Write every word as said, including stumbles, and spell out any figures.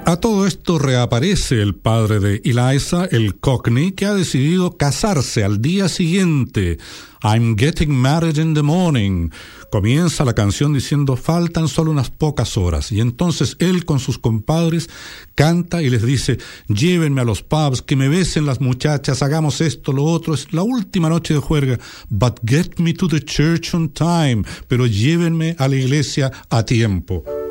A todo esto reaparece el padre de Eliza, el Cockney, que ha decidido casarse al día siguiente. I'm getting married in the morning. Comienza la canción diciendo faltan solo unas pocas horas, y entonces él con sus compadres canta y les dice: llévenme a los pubs, que me besen las muchachas, hagamos esto, lo otro, es la última noche de juerga, but get me to the church on time, pero llévenme a la iglesia a tiempo.